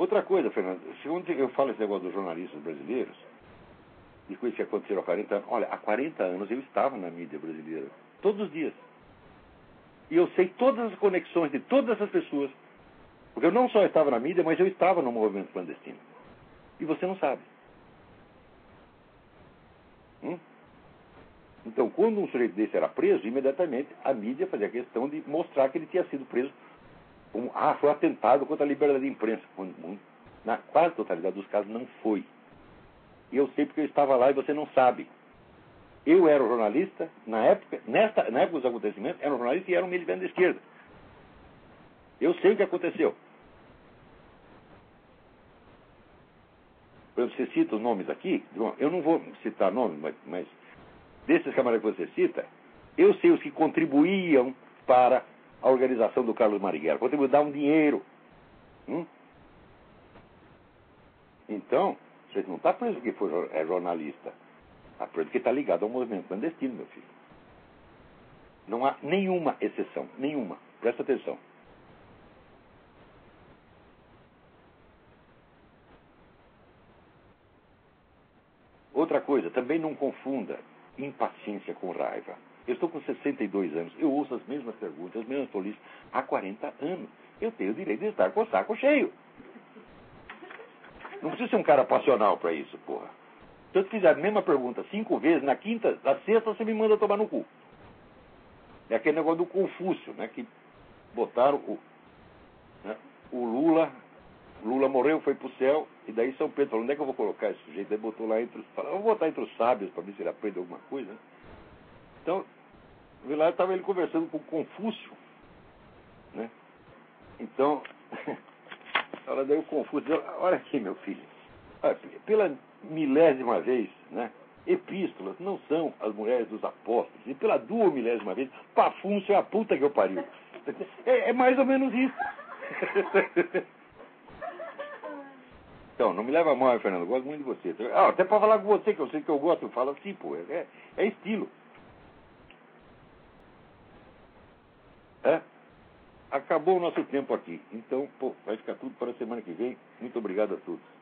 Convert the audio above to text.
Outra coisa, Fernando, segundo eu falo esse negócio dos jornalistas brasileiros, e coisas que aconteceram há 40 anos. Olha, há 40 anos eu estava na mídia brasileira, todos os dias. E eu sei todas as conexões de todas essas pessoas. Porque eu não só estava na mídia, mas eu estava no movimento clandestino. E você não sabe. Então, quando um sujeito desse era preso, imediatamente a mídia fazia questão de mostrar que ele tinha sido preso como, foi um atentado contra a liberdade de imprensa. Na quase totalidade dos casos não foi. E eu sei porque eu estava lá e você não sabe. Eu era um jornalista, na época dos acontecimentos, era um jornalista e era um militante de esquerda. Eu sei o que aconteceu. Por exemplo, você cita os nomes aqui, eu não vou citar nomes, mas desses camaradas que você cita, eu sei os que contribuíam para a organização do Carlos Marighella, contribuíam, davam dinheiro. Então, você não está preso porque é jornalista. Está preso porque está ligado ao movimento clandestino, meu filho. Não há nenhuma exceção, nenhuma. Presta atenção. Outra coisa, também não confunda impaciência com raiva. Eu estou com 62 anos, eu ouço as mesmas perguntas, as mesmas tolices há 40 anos. Eu tenho o direito de estar com o saco cheio. Não precisa ser um cara passional para isso, porra. Se eu te fizer a mesma pergunta 5 vezes, na quinta, na sexta você me manda tomar no cu. É aquele negócio do Confúcio, né? Que botaram o Lula morreu, foi pro céu, e daí São Pedro falou, onde é que eu vou colocar esse sujeito? Daí botou lá eu vou botar entre os sábios para ver se ele aprende alguma coisa. Então, lá estava ele conversando com Confúcio, né? Então, daí o Confúcio, olha aqui, meu filho, pela milésima vez, né? Epístolas não são as mulheres dos apóstolos, e pela 2.000ª vez, Pafúncio é a puta que eu pariu. É mais ou menos isso. Então, não me leva a mal, Fernando, eu gosto muito de você. Até para falar com você, que eu sei que eu gosto, eu falo assim, pô, é estilo. Acabou o nosso tempo aqui. Então, vai ficar tudo para a semana que vem. Muito obrigado a todos.